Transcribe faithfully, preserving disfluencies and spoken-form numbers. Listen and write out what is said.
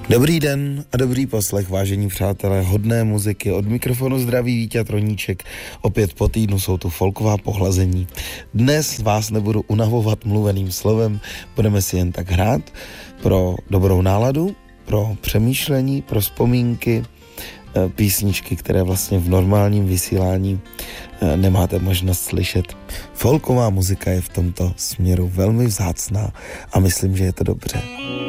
Dobrý den a dobrý poslech, vážení přátelé hodné muziky. Od mikrofonu zdraví Víťa Troníček. Opět po týdnu jsou tu folková pohlazení. Dnes vás nebudu unavovat mluveným slovem, budeme si jen tak hrát pro dobrou náladu, pro přemýšlení, pro vzpomínky, písničky, které vlastně v normálním vysílání nemáte možnost slyšet. Folková muzika je v tomto směru velmi vzácná a myslím, že je to dobře.